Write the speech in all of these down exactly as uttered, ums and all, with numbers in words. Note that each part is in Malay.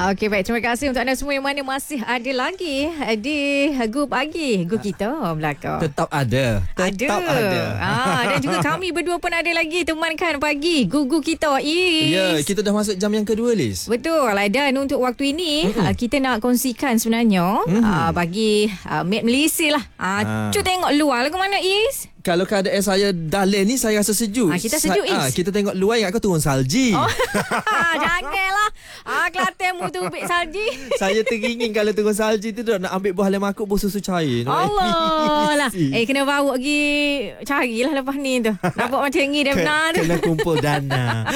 Okey, baik. Terima kasih untuk anda semua yang mana masih ada lagi di Gu Pagi. Gu kita belakang. Tetap ada. Tetap ada. ada. Ah, dan juga kami berdua pun ada lagi temankan pagi. Gu-gu kita, Is. Ya, kita dah masuk jam yang kedua, Liz. Betul. Dan untuk waktu ini, mm-hmm. kita nak kongsikan sebenarnya mm-hmm. uh, bagi uh, Made Malaysia lah. Uh, ah. Cu tengok luar lagu mana, Is? Kalau keadaan saya Dalen ni, saya rasa sejuk. Ha, kita sejuk, Sa- ha, kita tengok luar yang akan turun salji. Oh, janganlah. Ah, Kelantan mu tu ubik salji. Saya teringin kalau turun salji tu nak ambil buah lem makuk, buah susu cair. Allah lah. Eh, kena bawa pergi carilah lepas ni tu. Nampak macam ni dia benar tu. Kena kumpul dana.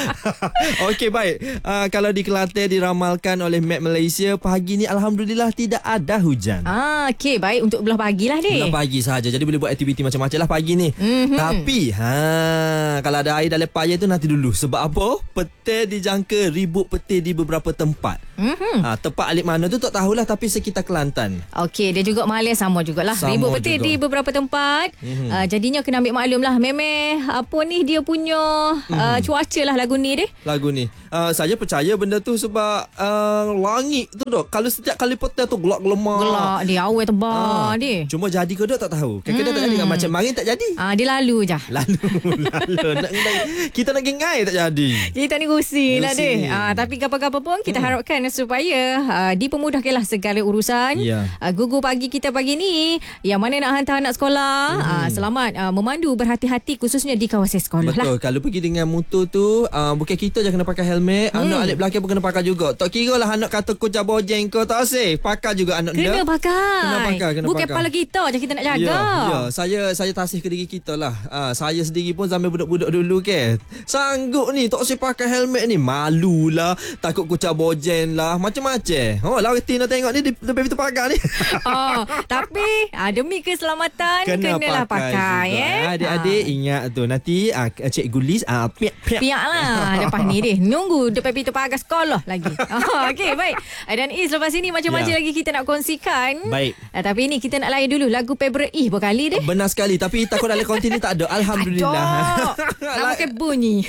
Okey, baik. Uh, kalau di Kelantan diramalkan oleh Map Malaysia, pagi ni Alhamdulillah tidak ada hujan. Ah, okey, baik. Untuk belah pagi lah, deh. Belah pagi saja. Jadi boleh buat aktiviti macam-macam lah pagi ni. Mm-hmm. Tapi ha, kalau ada air dalam payah tu nanti dulu. Sebab apa? Petir dijangka ribut petir di beberapa tempat. Mm-hmm. Ha, tempat alik mana tu tak tahulah, tapi sekitar Kelantan. Okey, dia juga Malaysia sama jugalah. Sama ribut petir juga di beberapa tempat. Mm-hmm. Uh, jadinya kena ambil maklum lah. Memang apa ni dia punya mm-hmm. uh, cuaca lah lagu ni deh. Lagu ni. Uh, saya percaya benda tu sebab uh, langit tu dok. Kalau setiap kali petir tu gelak gelemar. Gelak dia awal tebal uh, dia. Cuma jadi ke dok tak tahu. Kadang-kadang mm. tak jadi. Macam marin tak jadi. Ah, dia lalu je. Lalu, lalu. nak, nak, kita nak gengai tak jadi. Kita ni gusi lah deh. Ah, tapi apa-apa pun kita hmm. harapkan supaya uh, dipermudahkanlah segala urusan. Yeah. Uh, Gugu pagi kita pagi ni, yang mana nak hantar anak sekolah, hmm. uh, selamat uh, memandu berhati-hati khususnya di kawasan sekolah. Betul. Lah. Kalau pergi dengan motor tu, uh, bukan kita je kena pakai helmet, hmm. anak alik belakang pun kena pakai juga. Tak kira lah anak kata kocak bojeng kau tak asing, pakai juga anak kena dia. Pakai. Kena pakai. Kena bukan pakai. kepala kita je kita nak jaga. Ya, ya. Saya saya tasih ke diri kita lah. Uh, saya sendiri pun zaman budak-budak dulu ke. Sanggup ni tak usah pakai helmet ni. Malulah. Takut kucak bojen lah. Macam-macam. Oh, lah reti nak tengok ni di depan pintu pagar ni. Oh, tapi ah, demi keselamatan Kena kenalah pakai, pakai eh. Adik-adik ah. ingat tu. Nanti ah, Cik Gulis ah, piak piak. Piak lah. Lepas ni deh. Nunggu depan pintu pagar sekolah lagi. Oh, okey, baik. Dan Is, lepas ini macam-macam ya. lagi kita nak kongsikan. Baik. Ah, tapi ni kita nak layan dulu lagu favorite Is berkali deh. Benar sekali. Tapi takut dalam konten ni tak ada. Alhamdulillah. Nama ke bunyi.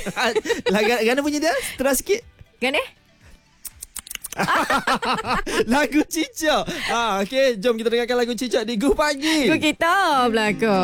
Gana bunyi dia? Terus sikit. Gana? Lagu Cicak. Ah, okey, jom kita dengarkan lagu Cicak di Gu Pagi. Gu kita belakang.